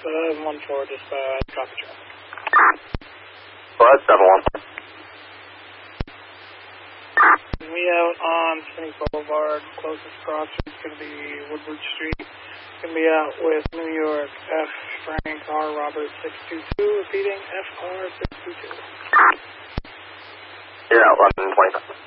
714, just copy traffic. Go ahead, 714. We out on Phoenix Boulevard. Closest crossing is going to be Woodward Street. Going to be out with New York F. Frank R. Robert 622. Repeating FR 622. You're out 1127.